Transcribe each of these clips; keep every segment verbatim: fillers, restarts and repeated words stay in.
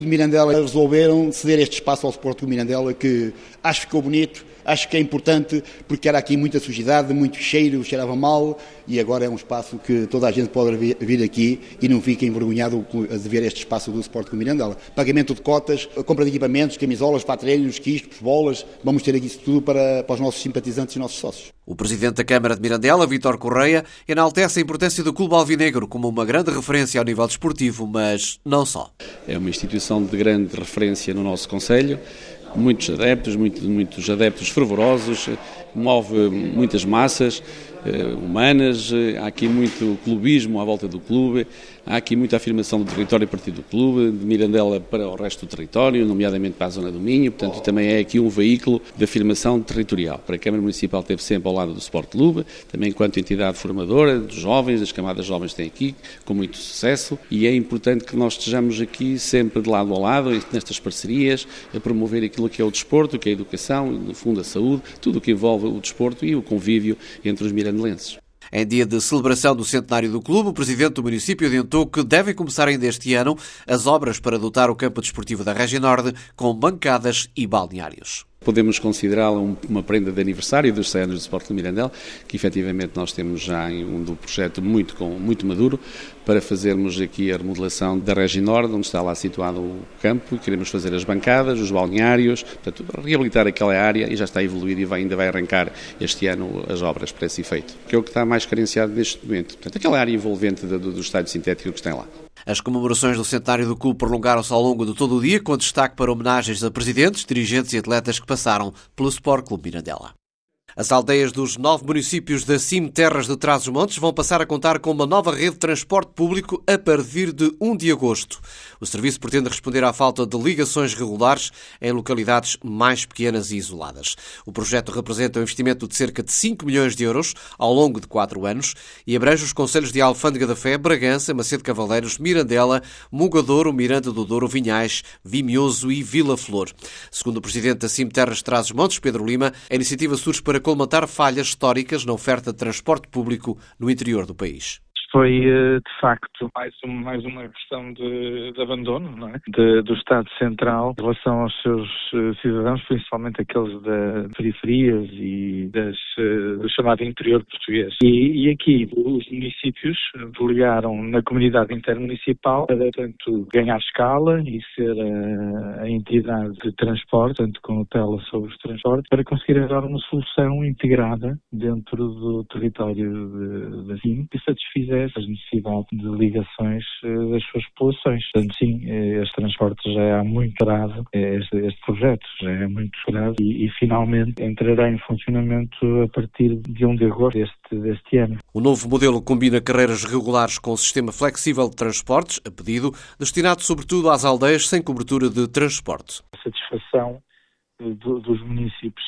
De Mirandela resolveram ceder este espaço ao Sporting de Mirandela, que acho que ficou bonito, acho que é importante, porque era aqui muita sujidade, muito cheiro, cheirava mal, e agora é um espaço que toda a gente pode vir aqui e não fica envergonhado de ver este espaço do Sporting de Mirandela. Pagamento de cotas, compra de equipamentos, camisolas, patreiros, quistos, bolas, vamos ter aqui isso tudo para, para os nossos simpatizantes e nossos sócios. O presidente da Câmara de Mirandela, Vítor Correia, enaltece a importância do Clube Alvinegro como uma grande referência ao nível desportivo, mas não só. É uma instituição de grande referência no nosso concelho, muitos adeptos, muitos, muitos adeptos fervorosos, move muitas massas eh, humanas, há aqui muito clubismo à volta do clube, há aqui muita afirmação do território a partir do clube, de Mirandela para o resto do território, nomeadamente para a zona do Minho, portanto também é aqui um veículo de afirmação territorial. Para a Câmara Municipal esteve sempre ao lado do Sport Clube, também enquanto entidade formadora dos jovens, das camadas jovens têm aqui, com muito sucesso, e é importante que nós estejamos aqui sempre de lado a lado, nestas parcerias, a promover aquilo que é o desporto, que é a educação, no fundo a saúde, tudo o que envolve o desporto e o convívio entre os mirandelenses. Em dia de celebração do centenário do clube, o presidente do município adiantou que devem começar ainda este ano as obras para dotar o campo desportivo da Região Norte com bancadas e balneários. Podemos considerá-la uma prenda de aniversário dos cem anos do Sporting de Mirandela, que efetivamente nós temos já um do projeto muito, com, muito maduro, para fazermos aqui a remodelação da Região Norte, onde está lá situado o campo, e queremos fazer as bancadas, os balneários, portanto, reabilitar aquela área, e já está evoluído e vai, ainda vai arrancar este ano as obras para esse efeito, que é o que está mais carenciado neste momento. Portanto, aquela área envolvente do, do estádio sintético que está lá. As comemorações do centenário do clube prolongaram-se ao longo de todo o dia, com destaque para homenagens a presidentes, dirigentes e atletas que passaram pelo Sport Clube Mirandela. As aldeias dos nove municípios da C I M Terras de Trás-os-Montes vão passar a contar com uma nova rede de transporte público a partir de primeiro de agosto. O serviço pretende responder à falta de ligações regulares em localidades mais pequenas e isoladas. O projeto representa um investimento de cerca de cinco milhões de euros ao longo de quatro anos e abrange os concelhos de Alfândega da Fé, Bragança, Macedo Cavaleiros, Mirandela, Mugadouro, Miranda do Douro, Vinhais, Vimioso e Vila Flor. Segundo o presidente da C I M Terras de Trás-os-Montes, Pedro Lima, a iniciativa surge para colmatar falhas históricas na oferta de transporte público no interior do país. Foi, de facto, mais, um, mais uma questão de, de abandono, não é? de, do Estado Central em relação aos seus cidadãos, principalmente aqueles das periferias e das, do chamado interior português. E, e aqui os municípios delegaram na comunidade intermunicipal para, portanto, ganhar escala e ser a, a entidade de transporte, tanto com tutela sobre os transportes, para conseguir dar uma solução integrada dentro do território da C I M que satisfizer as necessidades de ligações uh, das suas populações. Portanto, sim, este transporte já há muito parado, este, este projeto já é muito parado e, e finalmente entrará em funcionamento a partir de primeiro de agosto deste, deste ano. O novo modelo combina carreiras regulares com um sistema flexível de transportes, a pedido, destinado sobretudo às aldeias sem cobertura de transporte. A satisfação do, dos municípios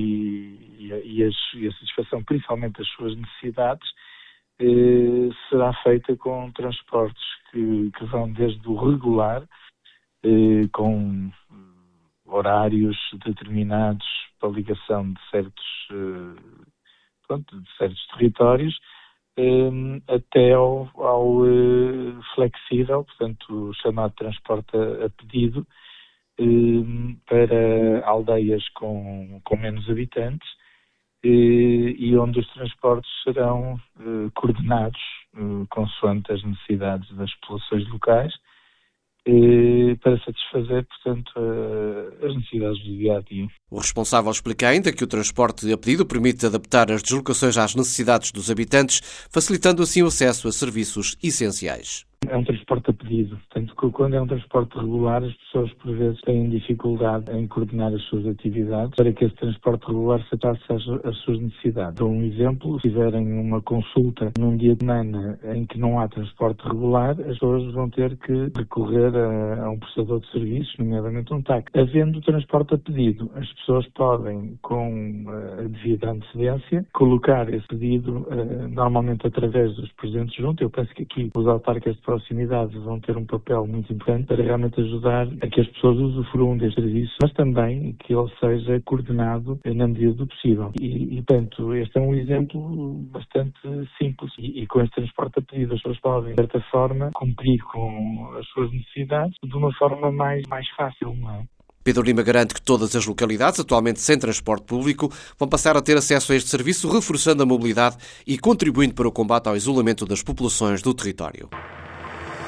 e, e, a, e, as, e a satisfação principalmente das suas necessidades Eh, será feita com transportes que, que vão desde o regular, eh, com horários determinados para ligação de certos, eh, pronto, de certos territórios, eh, até ao, ao eh, flexível, portanto, o chamado transporte a, a pedido, eh, para aldeias com, com menos habitantes, e onde os transportes serão uh, coordenados uh, consoante as necessidades das populações locais uh, para satisfazer, portanto, uh, as necessidades do dia-a-dia. O responsável explica ainda que o transporte a pedido permite adaptar as deslocações às necessidades dos habitantes, facilitando assim o acesso a serviços essenciais. É um transporte a pedido, portanto, quando é um transporte regular, as pessoas por vezes têm dificuldade em coordenar as suas atividades para que esse transporte regular se adapte às, às suas necessidades. Dou um exemplo, se tiverem uma consulta num dia de semana em que não há transporte regular, as pessoas vão ter que recorrer a, a um prestador de serviços, nomeadamente um táxi. Havendo transporte a pedido, as pessoas podem, com a devida antecedência, colocar esse pedido uh, normalmente através dos presentes juntos. Eu penso que aqui os autarcas de proximidade vão ter um papel muito importante para realmente ajudar a que as pessoas usufruam deste serviço, mas também que ele seja coordenado na medida do possível. E, e portanto, este é um exemplo bastante simples. E, e com este transporte a pedido, as pessoas podem, de certa forma, cumprir com as suas necessidades de uma forma mais, mais fácil, não é? Pedro Lima garante que todas as localidades, atualmente sem transporte público, vão passar a ter acesso a este serviço, reforçando a mobilidade e contribuindo para o combate ao isolamento das populações do território.